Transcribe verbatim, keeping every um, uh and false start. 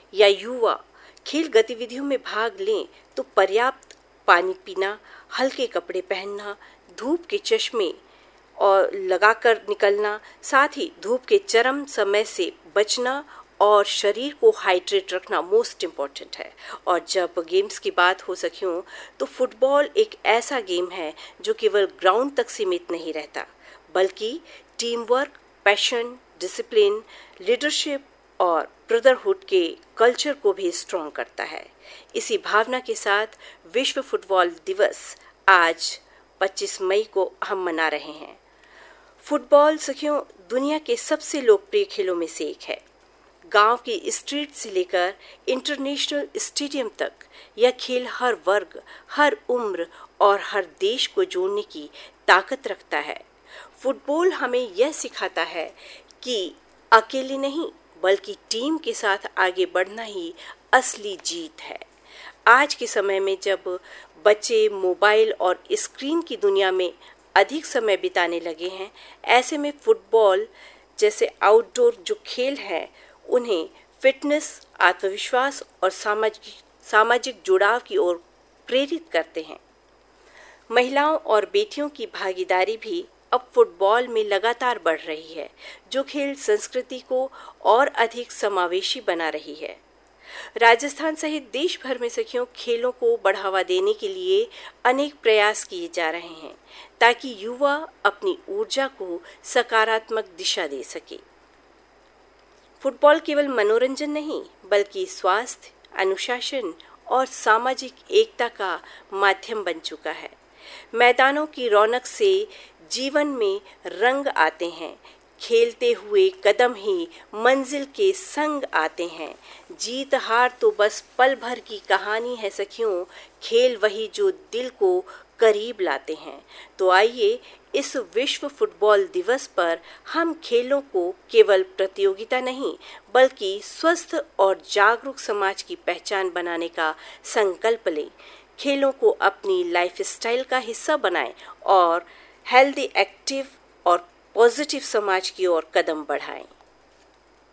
या युवा खेल गतिविधियों में भाग लें तो पर्याप्त पानी पीना, हल्के कपड़े पहनना, धूप के चश्मे और लगाकर निकलना, साथ ही धूप के चरम समय से बचना और शरीर को हाइड्रेट रखना मोस्ट इम्पॉर्टेंट है। और जब गेम्स की बात हो सकियों तो फुटबॉल एक ऐसा गेम है जो केवल ग्राउंड तक सीमित नहीं रहता, बल्कि team work, passion, discipline, leadership और ब्रदरहुड के कल्चर को भी स्ट्रॉन्ग करता है। इसी भावना के साथ विश्व फुटबॉल दिवस आज पच्चीस मई को हम मना रहे हैं। फुटबॉल सखियों दुनिया के सबसे लोकप्रिय खेलों में से एक है। गांव की स्ट्रीट से लेकर इंटरनेशनल स्टेडियम तक यह खेल हर वर्ग, हर उम्र और हर देश को जोड़ने की ताकत रखता है। फुटबॉल हमें यह सिखाता है कि अकेले नहीं बल्कि टीम के साथ आगे बढ़ना ही असली जीत है। आज के समय में जब बच्चे मोबाइल और स्क्रीन की दुनिया में अधिक समय बिताने लगे हैं, ऐसे में फुटबॉल जैसे आउटडोर जो खेल हैं उन्हें फिटनेस, आत्मविश्वास और सामाजिक सामाजिक जुड़ाव की ओर प्रेरित करते हैं। महिलाओं और बेटियों की भागीदारी भी अब फुटबॉल में लगातार बढ़ रही है, जो खेल संस्कृति को और अधिक समावेशी बना रही है। राजस्थान सहित देश भर में सखियों खेलों को बढ़ावा देने के लिए अनेक प्रयास किए जा रहे हैं ताकि युवा अपनी ऊर्जा को सकारात्मक दिशा दे सके। फुटबॉल केवल मनोरंजन नहीं बल्कि स्वास्थ्य, अनुशासन और सामाजिक एकता का माध्यम बन चुका है। मैदानों की रौनक से जीवन में रंग आते हैं, खेलते हुए कदम ही मंजिल के संग आते हैं। जीत हार तो बस पल भर की कहानी है सखियों, खेल वही जो दिल को करीब लाते हैं। तो आइए इस विश्व फुटबॉल दिवस पर हम खेलों को केवल प्रतियोगिता नहीं बल्कि स्वस्थ और जागरूक समाज की पहचान बनाने का संकल्प लें। खेलों को अपनी लाइफस्टाइल का हिस्सा बनाएं और हेल्दी, एक्टिव और पॉजिटिव समाज की ओर कदम बढ़ाएं।